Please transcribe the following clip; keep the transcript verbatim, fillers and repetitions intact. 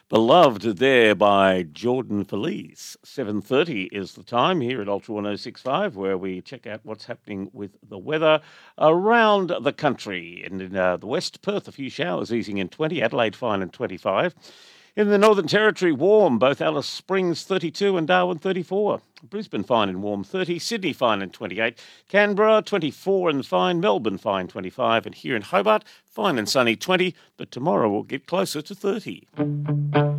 Beloved there by Jordan Felice. seven thirty is the time here at Ultra ten sixty-five, where we check out what's happening with the weather around the country. And in uh, the West, Perth, a few showers easing in twenty, Adelaide fine and twenty-five. In the Northern Territory, warm, both Alice Springs thirty-two and Darwin thirty-four. Brisbane fine and warm thirty, Sydney fine and twenty-eight, Canberra twenty-four and fine, Melbourne fine twenty-five, and here in Hobart, fine and sunny twenty, but tomorrow will get closer to thirty.